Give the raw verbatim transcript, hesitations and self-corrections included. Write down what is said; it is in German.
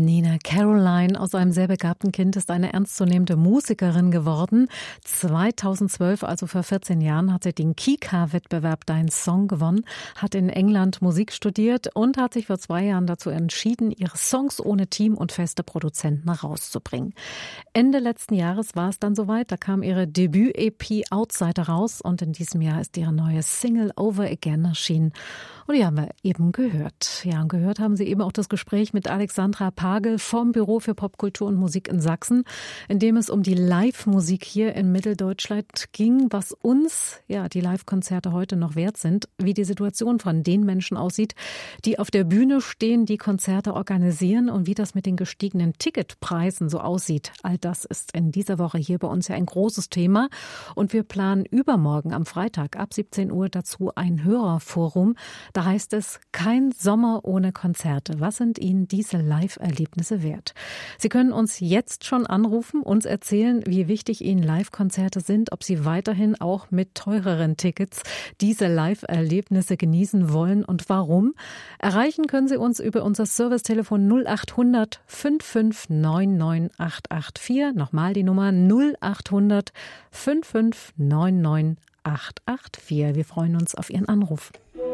Nina Caroline aus einem sehr begabten Kind ist eine ernstzunehmende Musikerin geworden. zweitausendzwölf, also vor vierzehn Jahren, hat sie den Kika-Wettbewerb Dein Song gewonnen, hat in England Musik studiert und hat sich vor zwei Jahren dazu entschieden, ihre Songs ohne Team und feste Produzenten herauszubringen. Ende letzten Jahres war es dann soweit, da kam ihre Debüt-E P Outsider raus und in diesem Jahr ist ihre neue Single Over Again erschienen. Und die haben wir eben gehört. Ja, und gehört haben Sie eben auch das Gespräch mit Alexandra Pagel vom Büro für Popkultur und Musik in Sachsen, in dem es um die Live-Musik hier in Mitteldeutschland ging, was uns, ja, die Live-Konzerte heute noch wert sind, wie die Situation von den Menschen aussieht, die auf der Bühne stehen, die Konzerte organisieren und wie das mit den gestiegenen Ticketpreisen so aussieht. All das ist in dieser Woche hier bei uns ja ein großes Thema und wir planen übermorgen am Freitag ab siebzehn Uhr dazu ein Hörerforum. Da heißt es, kein Sommer ohne Konzerte. Was sind Ihnen diese Live-Erlebnisse wert? Sie können uns jetzt schon anrufen, uns erzählen, wie wichtig Ihnen Live-Konzerte sind, ob Sie weiterhin auch mit teureren Tickets diese Live-Erlebnisse genießen wollen und warum. Erreichen können Sie uns über unser Servicetelefon null acht hundert fünf fünf neun neun acht acht vier. Nochmal die Nummer null acht hundert fünf fünf neun neun acht acht vier. Wir freuen uns auf Ihren Anruf.